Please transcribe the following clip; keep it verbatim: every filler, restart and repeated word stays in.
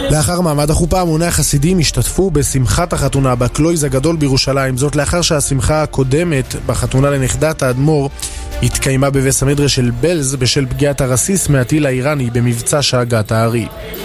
לאחר מעמד החופה, המוני החסידים השתתפו בשמחת החתונה בקלויז הגדול בירושלים. זאת לאחר שהשמחה הקודמת בחתונה לנכדת האדמו"ר התקיימה בבית המדרש של בלז בשל פגיעת הרסיס מהטיל האיראני במבצע שאגת הארי.